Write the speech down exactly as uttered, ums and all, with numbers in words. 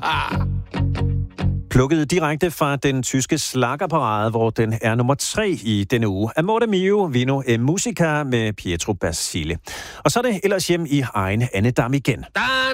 Plukket direkte fra den tyske slaggerparade, hvor den er nummer tre i denne uge. Amore mio, vino e musica med Pietro Basile. Og så er det ellers hjem i egen andedam igen.